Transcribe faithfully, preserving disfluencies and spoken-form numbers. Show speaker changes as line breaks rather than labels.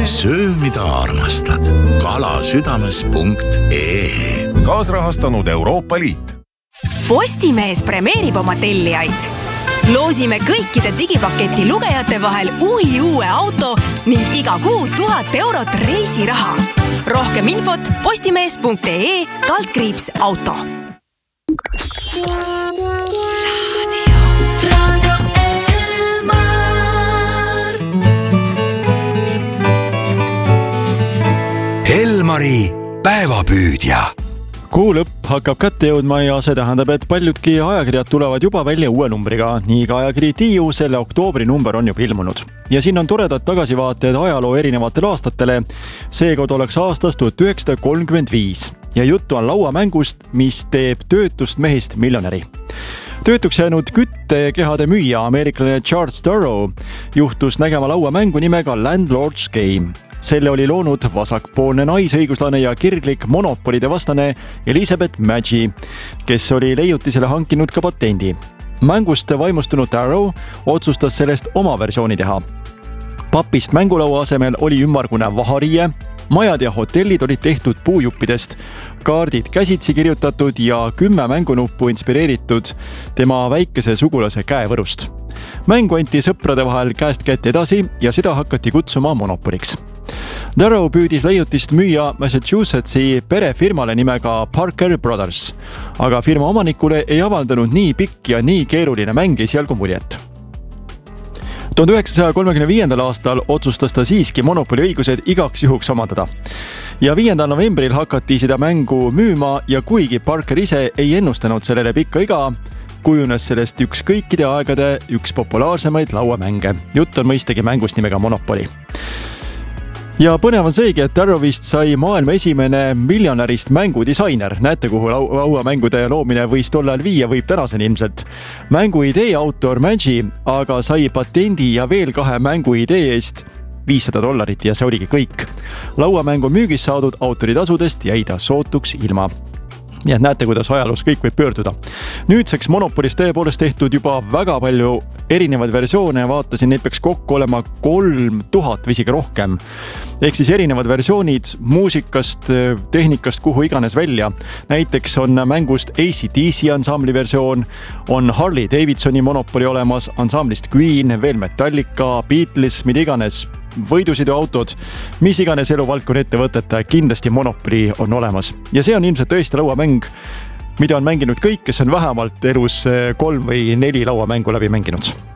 söö, mida armastad. kalasüdames punkt ee.
Kaasrahastanud Euroopa Liit.
Postimees premeerib oma tellijaid. Loosime kõikide digipaketi lugejate vahel uhi uue auto ning iga kuu tuhat eurot reisiraha. Rohkem infot postimees punkt ee kaldkriips auto.
Elmari päevapüüdja.
Kuu lõpp hakkab kätte jõudma ja see tähendab, et paljudki ajakirjad tulevad juba välja uue numbriga. Nii ka ajakiri Tiiu, selle oktoobri number on juba ilmunud. Ja siin on toredad tagasivaated ajaloo erinevatele aastatele. Seekord oleks aastast tuhat üheksasada kolmkümmend viis ja juttu on lauamängust, mis teeb töötust mehist miljonäri. Töötuks jäänud küttekehade müüja, ameeriklane Charles Darrow, juhtus nägema lauamängu nimega Landlord's Game. Selle oli loonud vasakpoolne naisõiguslane ja kirglik monopolide vastane Elizabeth Magie, kes oli leiutisele hankinud ka patendi. Mängust vaimustunud Darrow otsustas sellest oma versiooni teha. Papist mängulaua asemel oli ümmargune vahariie, majad ja hotellid olid tehtud puujuppidest, kaardid käsitsi kirjutatud ja kümme mängunuppu inspireeritud tema väikese sugulase käevõrust. Mängu anti sõprade vahel käest kätte edasi ja seda hakati kutsuma monopoliks. Darrow püüdis leiutist müüa Massachusettsi perefirmale nimega Parker Brothers, aga firma omanikule ei avaldanud nii pikk ja nii keeruline mäng esialgu muljet. tuhande üheksasaja kolmekümne viiendal aastal otsustas ta siiski monopoli õigused igaks juhuks omandada. Ja viiendal novembril hakati seda mängu müüma ja kuigi Parker ise ei ennustanud sellele pikka iga, kujunes sellest üks kõikide aegade üks populaarsemaid lauamänge. Jutt on mõistagi mängust nimega Monopoli. Ja põnev on seegi, et Darrowist sai maailma esimene miljonärist mängudisainer. Näete, kuhu lauamängude loomine võis tollal viia, võib tänaseni ilmselt. Mängu idee autor Magie aga sai patendi ja veel kahe mängu idee eest viissada dollarit ja see oligi kõik. Lauamängu müügis saadud autoritasudest jäi ta sootuks ilma. Nii et näete, kuidas ajaloos kõik võib pöörduda. Nüüdseks Monopolis tõepoolest tehtud juba väga palju erinevaid versioone. Vaatasin, neid peaks kokku olema kolm tuhat või isegi rohkem. Ehk siis erinevad versioonid muusikast, tehnikast, kuhu iganes välja. Näiteks on mängust A C D C ansambli versioon, on Harley Davidsoni Monopoli olemas, ansamblist Queen, veel Metallica, Beatles, mida iganes, võidusõiduautod, mis iganes eluvaldkonna ettevõtete, kindlasti Monopoli on olemas. Ja see on ilmselt tõesti lauamäng, mida on mänginud kõik, kes on vähemalt elus kolm või neli lauamängu läbi mänginud.